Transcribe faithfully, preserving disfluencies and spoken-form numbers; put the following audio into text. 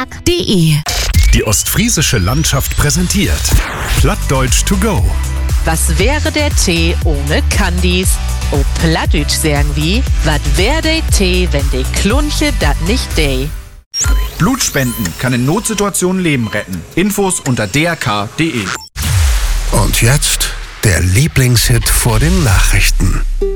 punkt de. Die ostfriesische Landschaft präsentiert Plattdeutsch to go. Was wäre der Tee ohne Candies? O Plattdeutsch sagen wie, wat wär der Tee, wenn de Klunche dat nicht de? Blutspenden kann in Notsituationen Leben retten. Infos unter d r k punkt de. Und jetzt der Lieblingshit vor den Nachrichten.